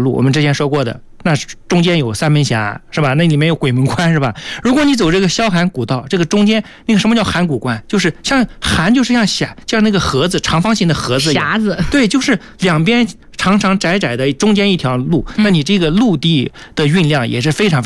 路，我们之前说过的，那中间有三门峡是吧？那里面有鬼门关是吧？如果你走这个萧函古道，这个中间那个什么叫函谷关？就是像函就是像那个盒子，长方形的盒子匣子， 对，就是两边长长窄窄的，中间一条路，那你这个陆地的运量也是非常